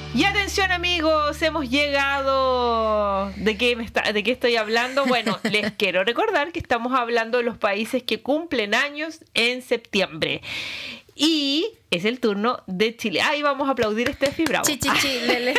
Y atención amigos, hemos llegado. ¿De qué estoy hablando? Bueno, les quiero recordar que estamos hablando de los países que cumplen años en septiembre. Y es el turno de Chile. Ahí vamos a aplaudir a Steffi Bravo. Lele.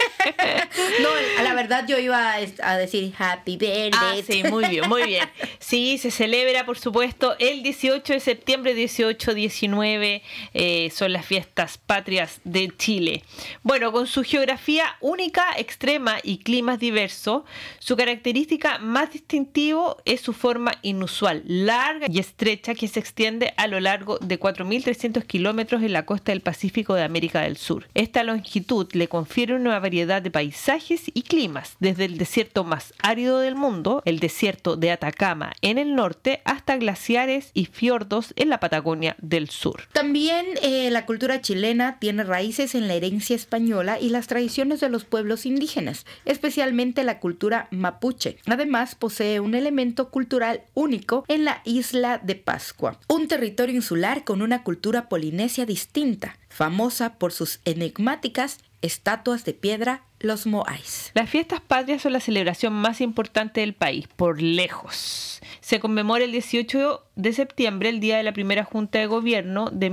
No, la verdad yo iba a decir Happy Birthday. Sí, muy bien, muy bien. Sí, se celebra, por supuesto, el 18 de septiembre, 18, 19, son las fiestas patrias de Chile. Bueno, con su geografía única, extrema y climas diversos, su característica más distintivo es su forma inusual, larga y estrecha, que se extiende a lo largo de 4.300 kilómetros en la costa del Pacífico de América del Sur. Esta longitud le confiere una variedad de paisajes y climas, desde el desierto más árido del mundo, el desierto de Atacama en el norte, hasta glaciares y fiordos en la Patagonia del sur. También la cultura chilena tiene raíces en la herencia española y las tradiciones de los pueblos indígenas, especialmente la cultura mapuche. Además, posee un elemento cultural único en la isla de Pascua, un territorio insular con una cultura polinesia distinta, famosa por sus enigmáticas estatuas de piedra, los moais. Las fiestas patrias son la celebración más importante del país, por lejos. Se conmemora el 18 de septiembre, el día de la primera Junta de Gobierno de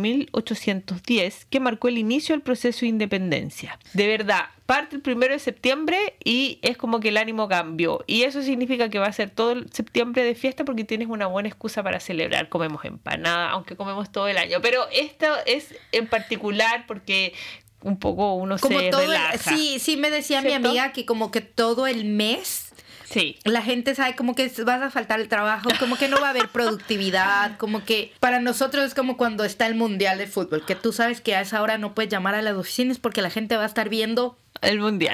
1810, que marcó el inicio del proceso de independencia. De verdad, parte el 1 de septiembre y es como que el ánimo cambió. Y eso significa que va a ser todo el septiembre de fiesta porque tienes una buena excusa para celebrar. Comemos empanada, aunque comemos todo el año. Pero esto es en particular porque un poco uno como se relaja. Sí, me decía ¿cierto? Mi amiga que como que todo el mes sí, la gente sabe como que vas a faltar el trabajo, como que no va a haber productividad, como que para nosotros es como cuando está el Mundial de Fútbol, que tú sabes que a esa hora no puedes llamar a las oficinas porque la gente va a estar viendo el mundial.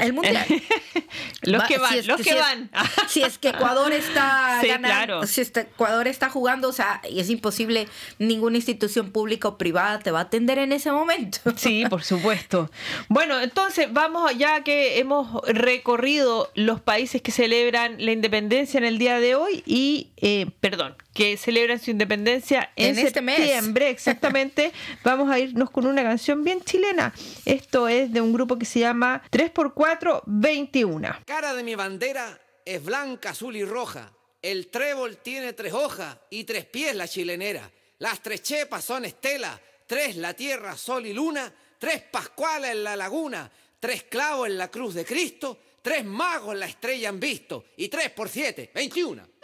Los que van. Si es que Ecuador está sí, ganando, claro. Si Ecuador está jugando, o sea, es imposible, ninguna institución pública o privada te va a atender en ese momento. Sí, por supuesto. Bueno, entonces vamos, ya que hemos recorrido los países que celebran la independencia en el día de hoy y, que celebran su independencia en septiembre, mes. Exactamente, vamos a irnos con una canción bien chilena. Esto es de un grupo que se llama 3x4-21. Cara de mi bandera es blanca, azul y roja. El trébol tiene 3 hojas y 3 pies la chilenera. Las 3 chepas son estela, 3 la tierra, sol y luna, 3 pascuales en la laguna, 3 clavos en la cruz de Cristo, 3 magos la estrella han visto y 3 por 7, 21.